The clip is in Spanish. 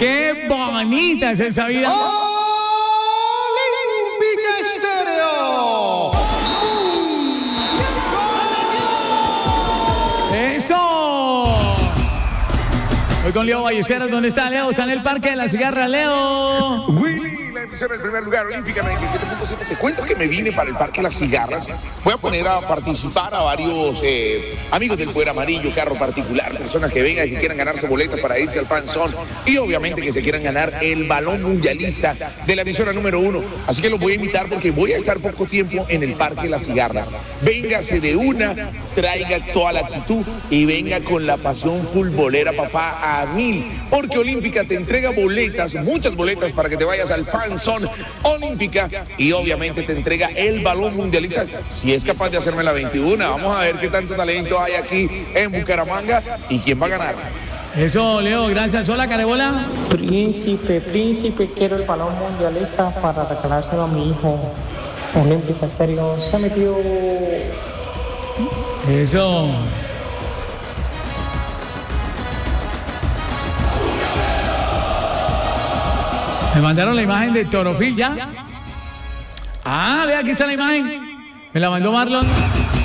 ¡Qué bonita es esa vida! Olímpica Estéreo. ¡Eso! Voy con Leo Ballesteros. ¿Dónde está Leo? Está en el Parque de la Cigarra, Leo. Willy, la emisora en primer lugar, Olímpica 97.7. Te cuento que me vine para el Parque Las Cigarras. Voy a poner a participar a varios amigos del Poder Amarillo, carro particular, personas que vengan y que quieran ganarse boletas para irse al Fan Zone y obviamente que se quieran ganar el balón mundialista de la emisora número 1. Así que los voy a invitar porque voy a estar poco tiempo en el Parque Las Cigarras. Véngase de una, traiga toda la actitud y venga con la pasión futbolera, papá, a 1000. Porque Olímpica te entrega boletas, muchas boletas para que te vayas al Fan Zone Olímpica y obviamente te entrega el balón mundialista. Si es capaz de hacerme la 21, vamos a ver qué tanto talento hay aquí en Bucaramanga y quién va a ganar. Eso, Leo, gracias. Hola, Carebola. Príncipe, quiero el balón mundialista para regalárselo a mi hijo. Olímpica Estéreo se metió. Eso. Me mandaron la imagen de Torofil ya. Ah, vea, aquí está la imagen. Me la mandó Marlon.